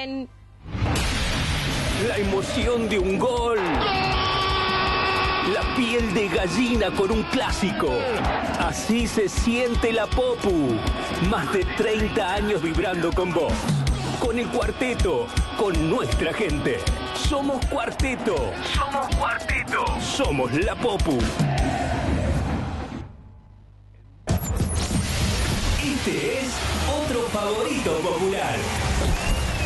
bien. La emoción de un gol. La piel de gallina con un clásico. Así se siente la Popu. Más de 30 años vibrando con vos. Con el cuarteto, con nuestra gente. Somos cuarteto. Somos cuarteto. Somos la Popu. Este es otro favorito popular.